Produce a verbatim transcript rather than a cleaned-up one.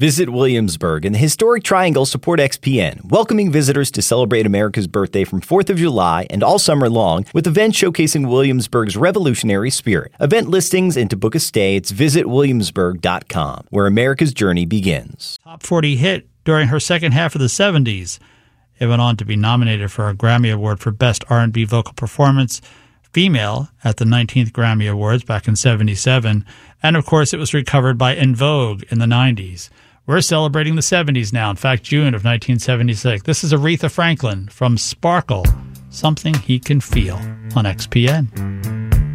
Visit Williamsburg and the historic Triangle support X P N, welcoming visitors to celebrate America's birthday from fourth of July and all summer long with events showcasing Williamsburg's revolutionary spirit. Event listings and to book a stay, it's visit williamsburg dot com, where America's journey begins. Top forty hit during her second half of the seventies. It went on to be nominated for a Grammy Award for Best R and B Vocal Performance Female at the nineteenth Grammy Awards back in seventy-seven. And, of course, it was recovered by En Vogue in the nineties. We're celebrating the seventies now. In fact, June of nineteen seventy-six. This is Aretha Franklin from Sparkle, Something He Can Feel on X P N.